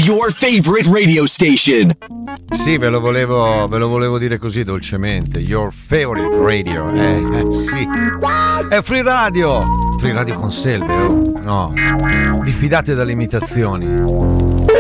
your favorite radio station. Sì, ve lo volevo dire così dolcemente. Your favorite radio. Sì. È Free Radio. Free Radio con Selve, oh. No. Diffidate dalle imitazioni.